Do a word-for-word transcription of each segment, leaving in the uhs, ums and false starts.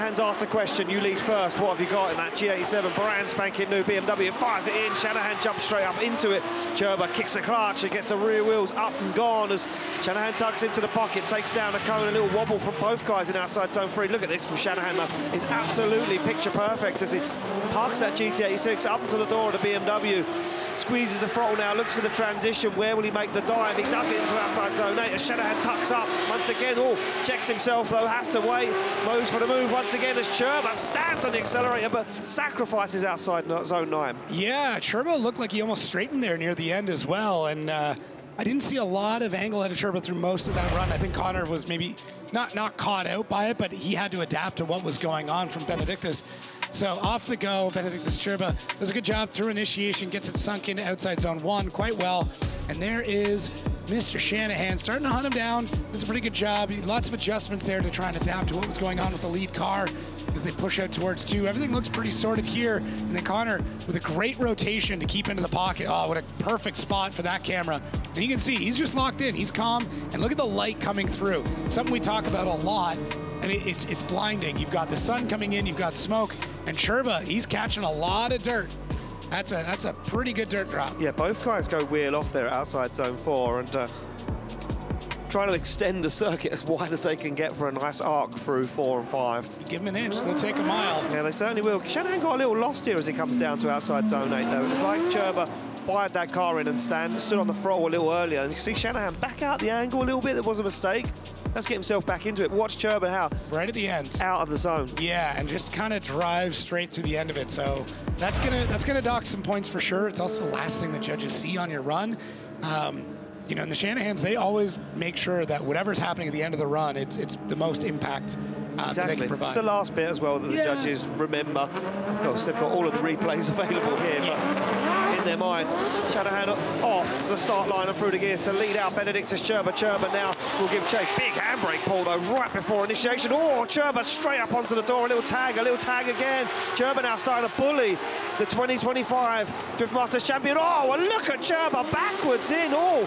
Shanahan's asked a question. You lead first. What have you got in that G eighty-seven brand spanking new B M W? Fires it in. Shanahan jumps straight up into it. Gerber kicks the clutch and gets the rear wheels up and gone as Shanahan tucks into the pocket, takes down the cone. A little wobble from both guys in outside zone three. Look at this from Shanahan, though. It's absolutely picture perfect as he parks that G T eighty-six up to the door of the B M W. Squeezes the throttle now, looks for the transition. Where will he make the dive? He does it into outside zone eight as Shanahan tucks up once again. Oh, checks himself though, has to wait. Moves for the move once again as Churba stands on the accelerator but sacrifices outside zone nine. Yeah, Churba looked like he almost straightened there near the end as well. And uh, I didn't see a lot of angle out of Churba through most of that run. I think Connor was maybe not, not caught out by it, but he had to adapt to what was going on from Benedictus. So off the go, Benedictus Churba does a good job through initiation, gets it sunk in outside zone one quite well. And there is Mister Shanahan starting to hunt him down. Does a pretty good job. Lots of adjustments there to try and adapt to what was going on with the lead car as they push out towards two. Everything looks pretty sorted here. And then Connor with a great rotation to keep into the pocket. Oh, what a perfect spot for that camera. And you can see he's just locked in. He's calm. And look at the light coming through. Something we talk about a lot. And it, it's, it's blinding. You've got the sun coming in, you've got smoke, and Churba, he's catching a lot of dirt. That's a that's a pretty good dirt drop. Yeah, both guys go wheel off there outside zone four and uh, trying to extend the circuit as wide as they can get for a nice arc through four and five. You give them an inch, they'll take a mile. Yeah, they certainly will. Shanahan got a little lost here as he comes down to outside zone eight, though. It's like Churba fired that car in and stand, stood on the throttle a little earlier, and you see Shanahan back out the angle a little bit. There was a mistake. Let's get himself back into it. Watch Churba how right at the end, out of the zone. Yeah, and just kind of drive straight through the end of it. So that's gonna that's gonna dock some points for sure. It's also the last thing the judges see on your run. Um, you know, in the Shanahans, they always make sure that whatever's happening at the end of the run, it's it's the most impact uh, exactly. that they can provide. It's the last bit as well that the yeah. judges remember. Of course, they've got all of the replays available here, yeah. but in their mind, Shanahan off the start line and through the gears to lead out Benedictus Churba. Churba now will give chase. Big handbrake pull though right before initiation. Oh, Churba straight up onto the door. A little tag, a little tag again. Churba now starting to bully the twenty twenty-five Drift Masters champion. Oh, well, look at Churba backwards in. Oh,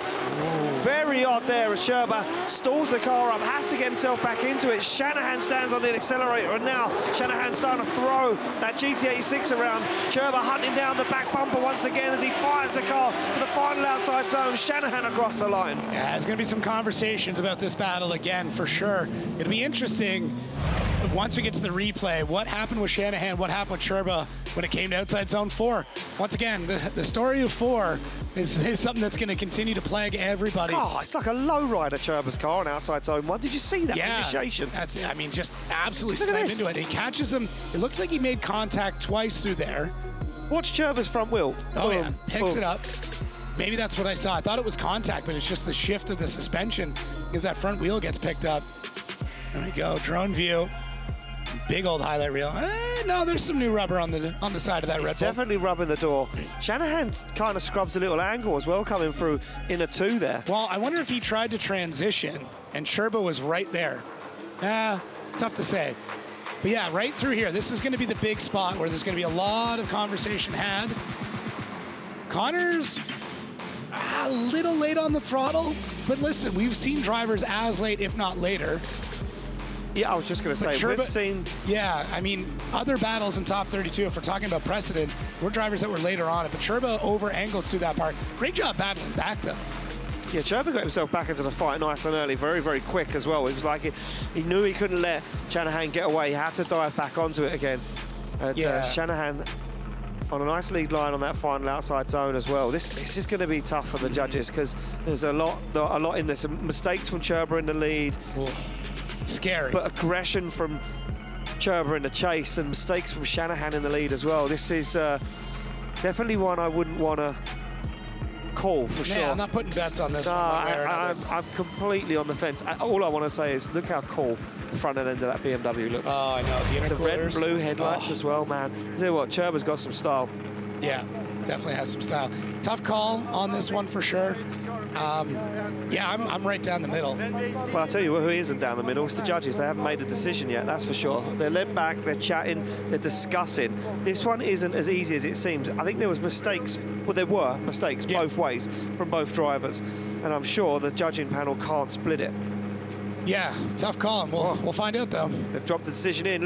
very odd there as Churba stalls the car up, has to get himself back into it. Shanahan stands on the accelerator, and now Shanahan starting to throw that G T eighty-six around. Churba hunting down the back bumper once again as he fires the car for the final outside zone. Shanahan across the line. Yeah, there's going to be some conversations about this battle again, for sure. It'll be interesting once we get to the replay. What happened with Shanahan? What happened with Churba when it came to outside zone four? Once again, the, the story of four is, is something that's going to continue to plague everybody. Oh, it's like a lowrider Churba's car on outside zone one. Did you see that yeah, initiation? That's, I mean, just absolutely slammed into it. He catches him. It looks like he made contact twice through there. Watch Churba's front wheel. Oh, boom, yeah. Picks boom. it up. Maybe that's what I saw. I thought it was contact, but it's just the shift of the suspension because that front wheel gets picked up. There we go. Drone view. Big old highlight reel. Eh, no, there's some new rubber on the on the side of that It's Red Bull. definitely rubbing the door. Shanahan kind of scrubs a little angle as well coming through in a two there. Well, I wonder if he tried to transition and Churba was right there. Ah, tough to say. But yeah, right through here. This is going to be the big spot where there's going to be a lot of conversation had. Connor's a little late on the throttle, but listen, we've seen drivers as late, if not later. Yeah, I was just going to say, Churba, we've seen... Yeah, I mean, other battles in top thirty-two, if we're talking about precedent, we're drivers that were later on it, but Churba over angles through that part. Great job battling back, though. Yeah, Churba got himself back into the fight nice and early, very, very quick as well. It was like he, he knew he couldn't let Shanahan get away. He had to dive back onto it again. And, yeah. uh, Shanahan on a nice lead line on that final outside zone as well. This this is going to be tough for the judges because there's a lot a lot in there. Some mistakes from Churba in the lead. Ooh, scary. But aggression from Churba in the chase and mistakes from Shanahan in the lead as well. This is uh, definitely one I wouldn't want to call for sure. Yeah, I'm not putting bets on this no, one. I, I'm, I'm completely on the fence. I, all I want to say is look how cool the front end of that B M W looks. Oh, I know. The, the red and blue headlights oh. as well, man. You know what? Churba's got some style. Yeah, definitely has some style. Tough call on this one for sure. Um, yeah, I'm, I'm right down the middle. Well, I'll tell you who isn't down the middle. It's the judges. They haven't made a decision yet, that's for sure. They're led back, they're chatting, they're discussing. This one isn't as easy as it seems. I think there was mistakes, well, there were mistakes yeah. both ways from both drivers. And I'm sure the judging panel can't split it. Yeah, tough call. And we'll, we'll find out, though. They've dropped the decision in.